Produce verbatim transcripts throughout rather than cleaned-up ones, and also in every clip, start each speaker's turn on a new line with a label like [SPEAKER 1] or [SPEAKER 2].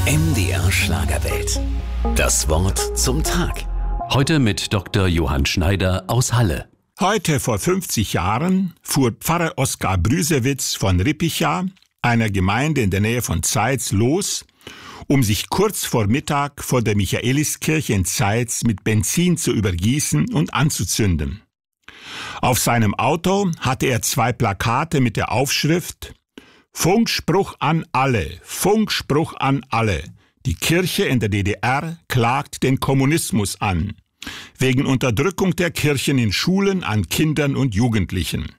[SPEAKER 1] M D R Schlagerwelt. Das Wort zum Tag.
[SPEAKER 2] Heute mit Doktor Johann Schneider aus Halle.
[SPEAKER 3] Heute vor fünfzig Jahren fuhr Pfarrer Oskar Brüsewitz von Rippicha, einer Gemeinde in der Nähe von Zeitz, los, um sich kurz vor Mittag vor der Michaeliskirche in Zeitz mit Benzin zu übergießen und anzuzünden. Auf seinem Auto hatte er zwei Plakate mit der Aufschrift Funkspruch an alle, Funkspruch an alle. Die Kirche in der D D R klagt den Kommunismus an, wegen Unterdrückung der Kirchen in Schulen an Kindern und Jugendlichen.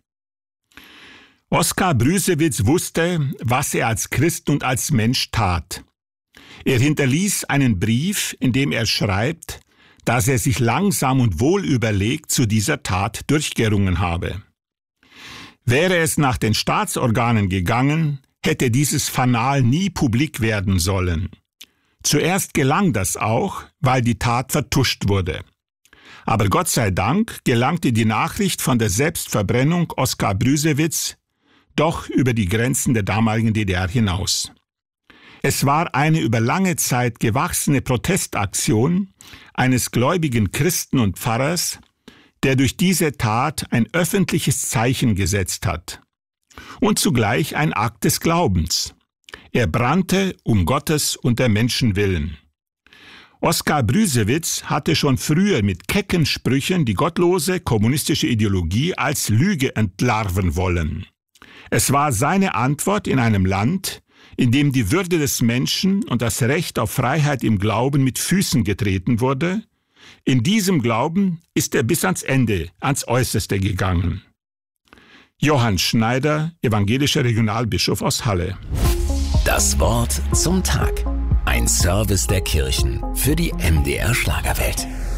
[SPEAKER 3] Oskar Brüsewitz wusste, was er als Christ und als Mensch tat. Er hinterließ einen Brief, in dem er schreibt, dass er sich langsam und wohlüberlegt zu dieser Tat durchgerungen habe. Wäre es nach den Staatsorganen gegangen, hätte dieses Fanal nie publik werden sollen. Zuerst gelang das auch, weil die Tat vertuscht wurde. Aber Gott sei Dank gelangte die Nachricht von der Selbstverbrennung Oskar Brüsewitz doch über die Grenzen der damaligen D D R hinaus. Es war eine über lange Zeit gewachsene Protestaktion eines gläubigen Christen und Pfarrers, der durch diese Tat ein öffentliches Zeichen gesetzt hat und zugleich ein Akt des Glaubens. Er brannte um Gottes und der Menschen willen. Oskar Brüsewitz hatte schon früher mit kecken Sprüchen die gottlose kommunistische Ideologie als Lüge entlarven wollen. Es war seine Antwort in einem Land, in dem die Würde des Menschen und das Recht auf Freiheit im Glauben mit Füßen getreten wurde. In diesem Glauben ist er bis ans Ende, ans Äußerste gegangen. Johann Schneider, evangelischer Regionalbischof aus Halle.
[SPEAKER 1] Das Wort zum Tag. Ein Service der Kirchen für die M D R Schlagerwelt.